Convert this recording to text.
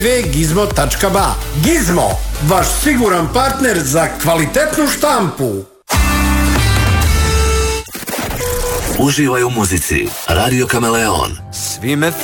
www.gizmo.ba. Gizmo, vaš siguran partner za kvalitetnu štampu. Uživaj u muzici. Radio Kameleon. Svime